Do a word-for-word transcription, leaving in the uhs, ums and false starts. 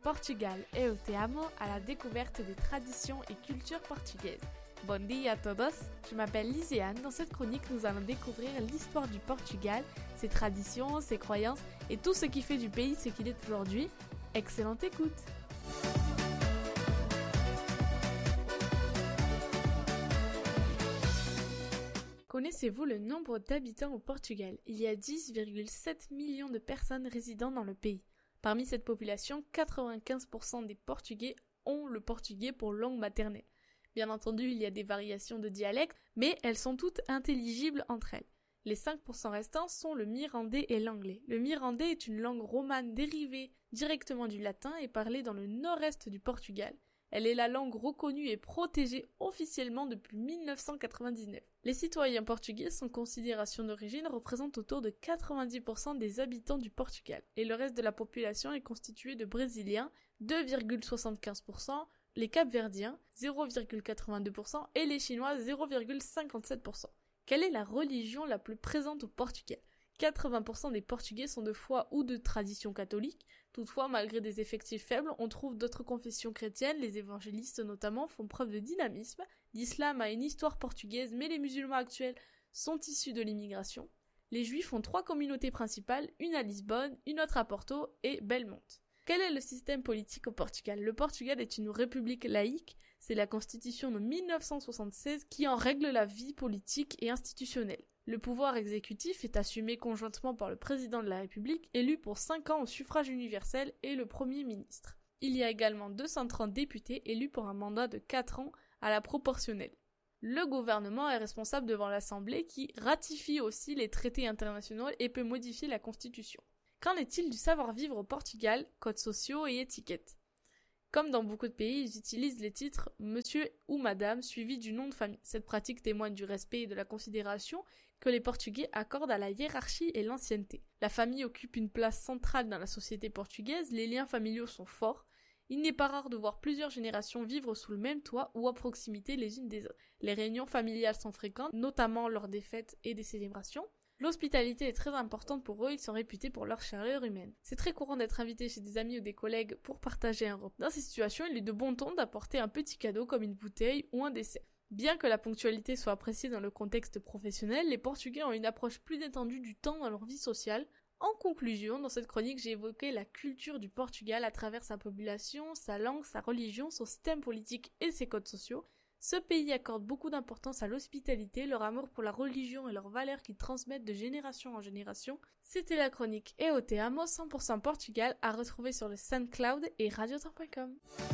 Portugal et au Te Amo à la découverte des traditions et cultures portugaises. Bon dia a todos, je m'appelle Liséane. Dans cette chronique, nous allons découvrir l'histoire du Portugal, ses traditions, ses croyances et tout ce qui fait du pays ce qu'il est aujourd'hui. Excellente écoute! Connaissez-vous le nombre d'habitants au Portugal? Il y a dix virgule sept millions de personnes résidant dans le pays. Parmi cette population, quatre-vingt-quinze pour cent des Portugais ont le portugais pour langue maternelle. Bien entendu, il y a des variations de dialectes, mais elles sont toutes intelligibles entre elles. Les cinq pour cent restants sont le mirandais et l'anglais. Le mirandais est une langue romane dérivée directement du latin et parlée dans le nord-est du Portugal. Elle est la langue reconnue et protégée officiellement depuis mille neuf cent quatre-vingt-dix-neuf. Les citoyens portugais sans considération d'origine représentent autour de quatre-vingt-dix pour cent des habitants du Portugal, et le reste de la population est constitué de Brésiliens, deux virgule soixante-quinze pour cent, les Capverdiens, zéro virgule quatre-vingt-deux pour cent, et les Chinois, zéro virgule cinquante-sept pour cent. Quelle est la religion la plus présente au Portugal ? quatre-vingts pour cent des Portugais sont de foi ou de tradition catholique. Toutefois, malgré des effectifs faibles, on trouve d'autres confessions chrétiennes. Les évangélistes notamment font preuve de dynamisme. L'islam a une histoire portugaise, mais les musulmans actuels sont issus de l'immigration. Les juifs ont trois communautés principales, une à Lisbonne, une autre à Porto et Belmonte. Quel est le système politique au Portugal ? Le Portugal est une république laïque. C'est la constitution de mille neuf cent soixante-seize qui en règle la vie politique et institutionnelle. Le pouvoir exécutif est assumé conjointement par le président de la République, élu pour cinq ans au suffrage universel, et le Premier ministre. Il y a également deux cent trente députés élus pour un mandat de quatre ans à la proportionnelle. Le gouvernement est responsable devant l'Assemblée qui ratifie aussi les traités internationaux et peut modifier la Constitution. Qu'en est-il du savoir-vivre au Portugal, codes sociaux et étiquettes ? Comme dans beaucoup de pays, ils utilisent les titres « Monsieur » ou « Madame » suivis du nom de famille. Cette pratique témoigne du respect et de la considération que les Portugais accordent à la hiérarchie et l'ancienneté. La famille occupe une place centrale dans la société portugaise, les liens familiaux sont forts. Il n'est pas rare de voir plusieurs générations vivre sous le même toit ou à proximité les unes des autres. Les réunions familiales sont fréquentes, notamment lors des fêtes et des célébrations. L'hospitalité est très importante pour eux, ils sont réputés pour leur chaleur humaine. C'est très courant d'être invité chez des amis ou des collègues pour partager un repas. Dans ces situations, il est de bon ton d'apporter un petit cadeau comme une bouteille ou un dessert. Bien que la ponctualité soit appréciée dans le contexte professionnel, les Portugais ont une approche plus détendue du temps dans leur vie sociale. En conclusion, dans cette chronique, j'ai évoqué la culture du Portugal à travers sa population, sa langue, sa religion, son système politique et ses codes sociaux. Ce pays accorde beaucoup d'importance à l'hospitalité, leur amour pour la religion et leurs valeurs qu'ils transmettent de génération en génération. C'était la chronique E O Te Amo cent pour cent Portugal à retrouver sur le SoundCloud et radiotemps point com.